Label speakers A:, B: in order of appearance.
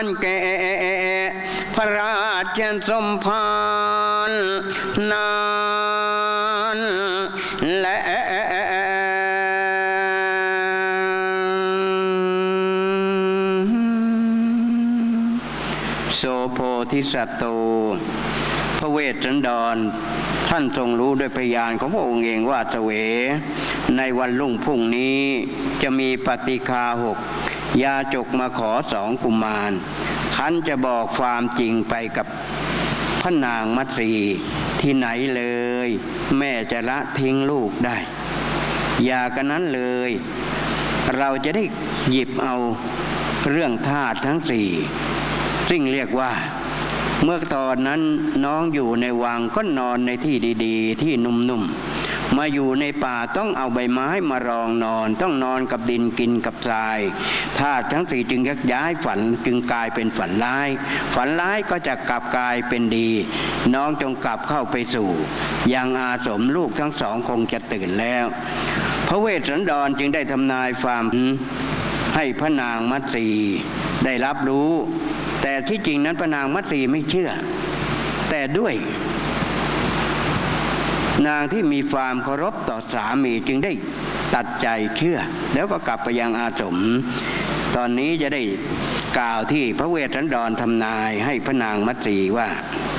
A: แก่พระราชสมภารนานและโสโพธิสัตโตพระเวสสันดรท่านทรงรู้ด้วยพยานของพระองค์เองว่าเสวในวันรุ่งพรุ่งนี้จะมีปฏิฆา6ยาจกมาขอ2กุมารขันจะบอกความจริงไปกับพระนางมัตสีที่ไหนเลยแม่จะละทิ้งลูกได้อย่ากันนั้นเลยเราจะได้หยิบเอาเรื่องธาตุทั้ง4ซึ่งเรียกว่าเมื่อตอนนั้นน้องอยู่ในวังก็นอนในที่ดีๆที่นุ่มๆมาอยู่ในป่าต้องเอาใบไม้มารองนอนต้องนอนกับดินกินกับทรายธาตุทั้ง4จึงยักย้ายฝันจึงกลายเป็นฝันร้ายฝันร้ายก็จะกลับกลายเป็นดีน้องจงกลับเข้าไปสู่ยังอาสมลูกทั้งสองคงจะตื่นแล้วพระเวสสันดรจึงได้ทำนายความให้พระนางมัตสีได้รับรู้แต่ที่จริงนั้นพระนางมัตสีไม่เชื่อแต่ด้วยนางที่มีความเคารพต่อสามีจึงได้ตัดใจเชื่อแล้วก็กลับไปยังอาสมตอนนี้จะได้กล่าวที่พระเวสสันดรทำนายให้พระนางมัตสีว่า